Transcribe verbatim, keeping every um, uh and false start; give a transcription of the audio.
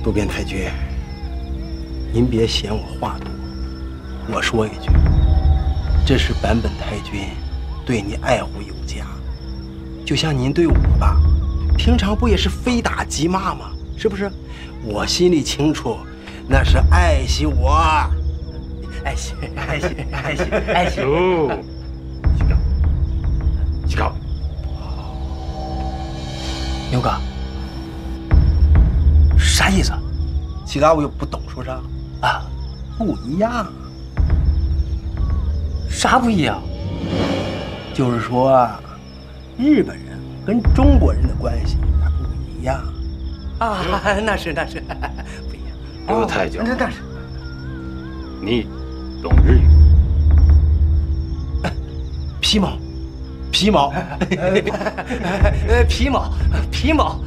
渡边太君，您别嫌我话多，我说一句，这是坂本太君对你爱护有加，就像您对我吧，平常不也是非打即骂吗？是不是？我心里清楚，那是爱惜我，爱惜，爱惜，爱惜，爱惜。 哦，起高，起高。 牛哥，啥意思？ 其他我又不懂说啥啊，不一样。 啥不一样？ 就是说，日本人跟中国人的关系它不一样啊，那是那是不一样。 刘太监， 那那是。 你懂日语？ 皮毛，皮毛， 呃，皮毛，皮毛。